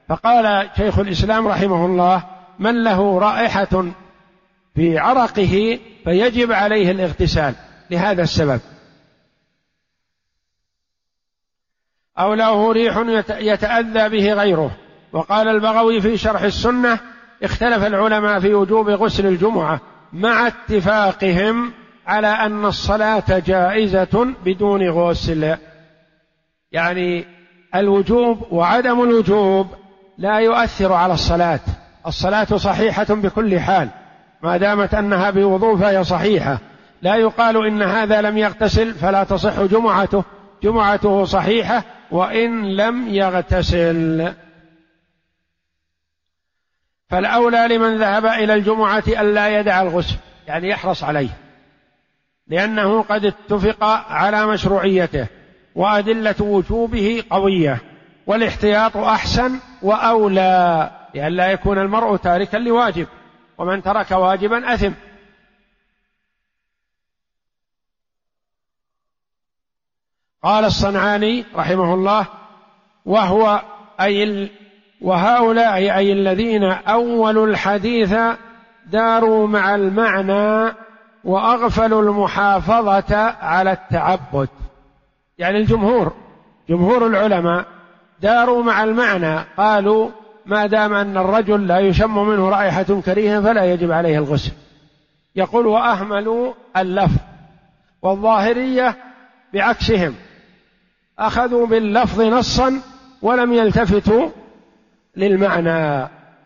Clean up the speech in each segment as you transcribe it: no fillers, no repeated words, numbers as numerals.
فقال شيخ الإسلام رحمه الله: من له رائحة في عرقه فيجب عليه الاغتسال لهذا السبب، أو له ريح يتأذى به غيره. وقال البغوي في شرح السنة: اختلف العلماء في وجوب غسل الجمعة مع اتفاقهم على أن الصلاة جائزة بدون غسل. يعني الوجوب وعدم الوجوب لا يؤثر على الصلاة، الصلاة صحيحة بكل حال ما دامت أنها بوضوء فهي صحيحة، لا يقال إن هذا لم يغتسل فلا تصح جمعته، جمعته صحيحة وإن لم يغتسل. فالأولى لمن ذهب إلى الجمعة ألا يدع الغسل، يعني يحرص عليه، لأنه قد اتفق على مشروعيته وأدلة وجوبه قوية، والاحتياط أحسن وأولى، لئلا يكون المرء تاركا لواجب، ومن ترك واجبا أثم. قال الصنعاني رحمه الله: وهؤلاء أي الذين أولوا الحديث داروا مع المعنى وأغفلوا المحافظة على التعبد. يعني جمهور العلماء داروا مع المعنى، قالوا ما دام أن الرجل لا يشم منه رائحة كريهة فلا يجب عليه الغسل. يقول: وأهملوا اللفظ. والظاهرية بعكسهم، أخذوا باللفظ نصا ولم يلتفتوا للمعنى.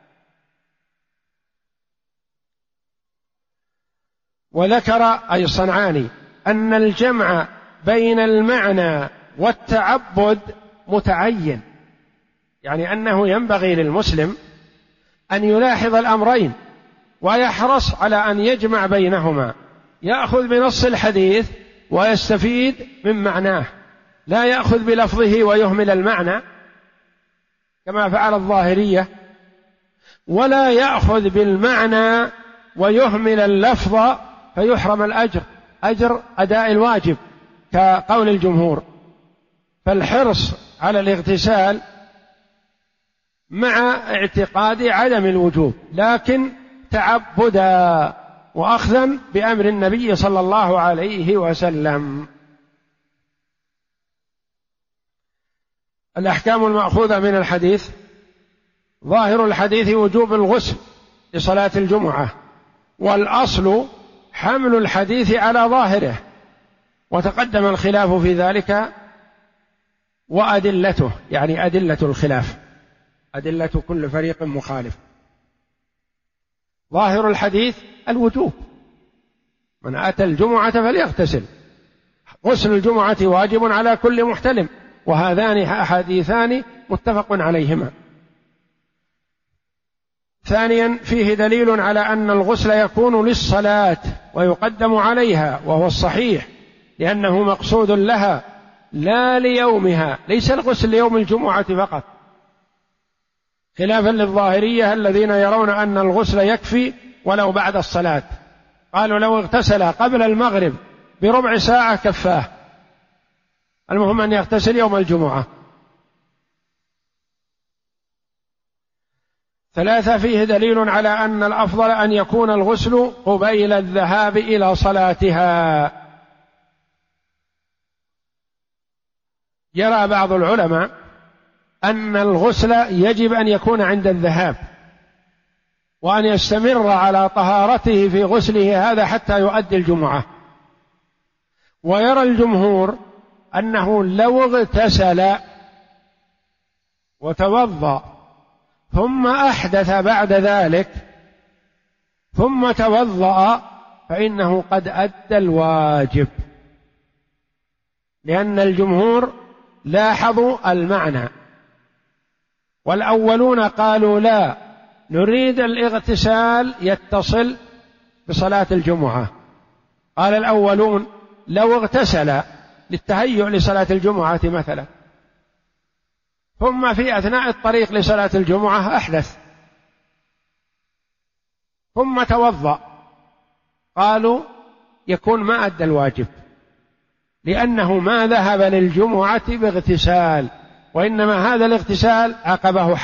وذكر أي الصنعاني أن الجمع بين المعنى والتعبد متعين، يعني أنه ينبغي للمسلم أن يلاحظ الأمرين ويحرص على أن يجمع بينهما، يأخذ بنص الحديث ويستفيد من معناه، لا يأخذ بلفظه ويهمل المعنى كما فعل الظاهرية، ولا يأخذ بالمعنى ويهمل اللفظ فيحرم الأجر، أجر أداء الواجب كقول الجمهور. فالحرص على الاغتسال مع اعتقاد عدم الوجوب، لكن تعبدا وأخذا بأمر النبي صلى الله عليه وسلم. الأحكام المأخوذة من الحديث: ظاهر الحديث وجوب الغسل لصلاة الجمعة، والأصل حمل الحديث على ظاهره، وتقدم الخلاف في ذلك وأدلته، يعني أدلة الخلاف، أدلة كل فريق مخالف. ظاهر الحديث الوجوب، من أتى الجمعة فليغتسل، غسل الجمعة واجب على كل محتلم، وهذان أحاديثان متفق عليهما. ثانيا فيه دليل على أن الغسل يكون للصلاة ويقدم عليها، وهو الصحيح، لأنه مقصود لها لا ليومها، ليس الغسل ليوم الجمعة فقط، خلافا للظاهرية الذين يرون أن الغسل يكفي ولو بعد الصلاة، قالوا لو اغتسل قبل المغرب بربع ساعة كفاه، المهم أن يغتسل يوم الجمعة. ثلاثة فيه دليل على أن الأفضل أن يكون الغسل قبيل الذهاب إلى صلاتها. يرى بعض العلماء أن الغسل يجب أن يكون عند الذهاب، وأن يستمر على طهارته في غسله هذا حتى يؤدي الجمعة. ويرى الجمهور أنه لو اغتسل وتوضأ ثم أحدث بعد ذلك ثم توضأ فإنه قد أدى الواجب، لأن الجمهور لاحظوا المعنى، والأولون قالوا لا، نريد الاغتسال يتصل بصلاة الجمعة. قال الأولون لو اغتسل للتهيؤ لصلاة الجمعة مثلا، ثم في أثناء الطريق لصلاة الجمعة أحدث ثم توضأ، قالوا يكون ما أدى الواجب، لأنه ما ذهب للجمعة باغتسال، وإنما هذا الاغتسال عقبه